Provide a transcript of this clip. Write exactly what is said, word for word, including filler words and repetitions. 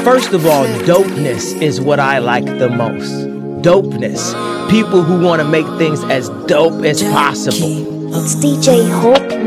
First of all, dopeness is what I like the most. Dopeness. People who want to make things as dope as possible. It's D J Hope